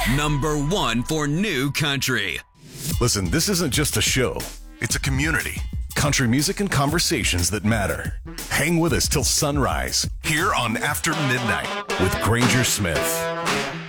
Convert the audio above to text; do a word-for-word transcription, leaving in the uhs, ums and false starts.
Number one for new country. Listen, this isn't just a show. It's a community. Country music and conversations that matter. Hang with us till sunrise here on After Midnight with Granger Smith.